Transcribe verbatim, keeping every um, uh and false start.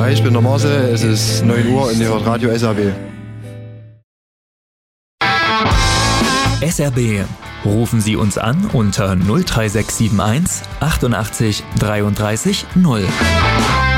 Hi, ich bin der Marcel, es ist neun Uhr und ihr hört Radio S R B. S R B. Rufen Sie uns an unter null drei sechs sieben eins achtundachtzig dreiunddreißig null.